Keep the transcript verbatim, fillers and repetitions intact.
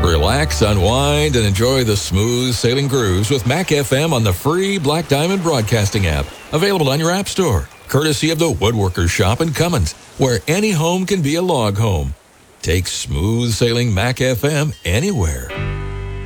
Relax, unwind, and enjoy the smooth sailing cruise with Mac F M on the free Black Diamond Broadcasting app. Available on your app store, courtesy of the Woodworkers Shop in Cummins, where any home can be a log home. Take smooth sailing Mac F M anywhere.